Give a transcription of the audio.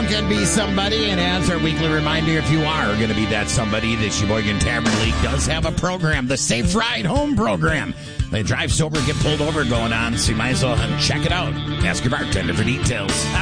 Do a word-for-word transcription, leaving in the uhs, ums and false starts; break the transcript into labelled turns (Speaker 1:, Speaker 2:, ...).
Speaker 1: drunk and be somebody. And as our weekly reminder, if you are going to be that somebody, the Sheboygan Tavern League does have a program, the Safe Ride Home program. They drive sober, get pulled over going on, so you might as well check it out. Ask your bartender for details.